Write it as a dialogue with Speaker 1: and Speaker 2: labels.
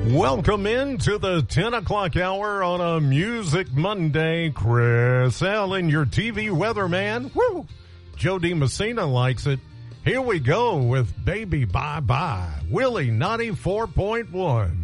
Speaker 1: Welcome into the 10 o'clock hour on a Music Monday. Chris Allen, your TV weatherman. Woo! Joe DiMessina likes it. Here we go with Baby Bye Bye. Willie 94.1.